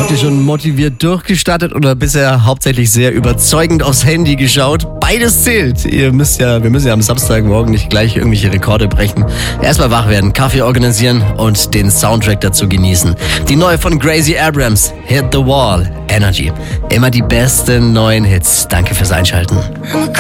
Habt ihr schon motiviert durchgestartet oder bisher hauptsächlich sehr überzeugend aufs Handy geschaut? Beides zählt. Wir müssen ja am Samstagmorgen nicht gleich irgendwelche Rekorde brechen. Erstmal wach werden, Kaffee organisieren und den Soundtrack dazu genießen. Die neue von Gracie Abrams, Hit the Wall, Energy. Immer die besten neuen Hits. Danke fürs Einschalten.